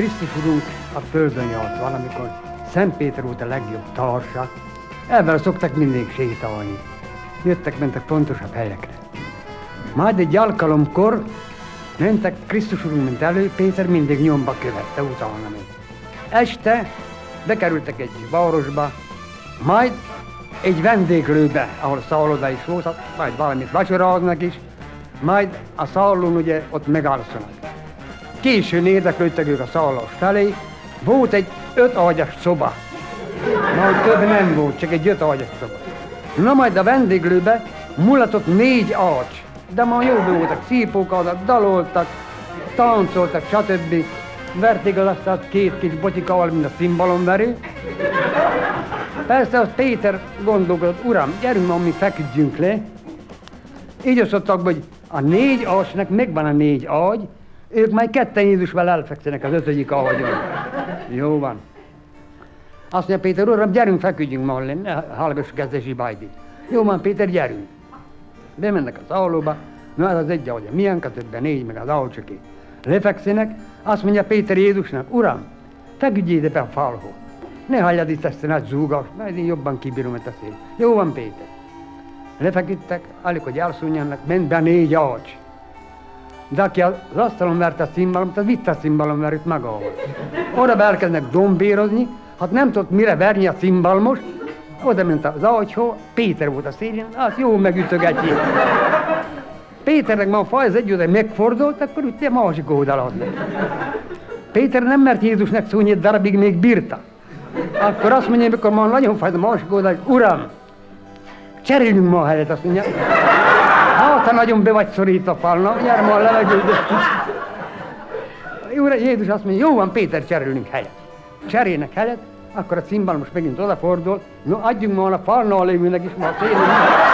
Krisztus Urunk a földön járt valamikor, Szent Péter volt a legjobb társa, ebben szoktak mindig sétálni. Jöttek-mentek fontosabb helyekre. Majd egy alkalomkor mentek, Krisztus Urunk ment elő, Péter mindig nyomba követte, utána még. Este bekerültek egy városba, majd egy vendéglőbe, ahol szálloda is volt, majd valamit vacsoráznak is, majd a szállón ugye ott megalszanak. Későn érdeklődtek ők a szállás felé, volt egy 5 ágyas szoba. Majd több nem volt, csak egy 5 ágyas szoba. Na majd a vendéglőbe mulatott 4 ágy, de már jó voltak, szípókat, daloltak, táncoltak, stb. Verték az asztalt 2 kis botikával, mint a cimbalomverő. Persze az Péter gondolkodott, uram, gyerünk ma, mi feküdjünk le. Így osztottak, hogy a 4 ágynak megvan a 4 ágy, ők majd ketten Jézusval elfekszenek az 5. ágyon. Jó van. Azt mondja Péter, uram, gyerünk, feküdjünk ma le, ne hallgassuk ezt a zsibájdit. Jó van, Péter, gyerünk. Bemennek a szállóba, na ez az egy ágy, milyen többen 4, meg az ágycsoké. Lefekszenek, azt mondja Péter Jézusnak, uram, feküdj ide be a falhoz. Ne halljad itt ezt a nagy zúgást, mert én jobban kibírom ezt a szél. Jó van, Péter. Lefeküdtek, alig, hogy elszúnjanak, ment be 4 ágy. De aki az asztalon verte a cimbalomot, az vitte a cimbalomverőt magával. Oda be elkezdnek dombérozni, hát nem tudott mire verni a cimbalmost, oda ment az ágyhoz, Péter volt a szélén, azt jó megütögetjék. Péternek ma a faj az egy oda megfordult, akkor úgy a másik oldalon. Péter nem mert Jézusnak szólni, egy darabig még bírta. Akkor azt mondja, amikor már nagyon fájt a másik oldal, uram, cserélünk ma a helyet, azt mondja. Hát, ha nagyon be vagy szorítva falna, gyere ma a levegőbe. Jézus azt mondja, jó van, Péter, cserélünk helyet. Cserélnek helyet, akkor a cimbalmos megint odafordul, no adjunk ma a falnál lévőnek is ma a szélén.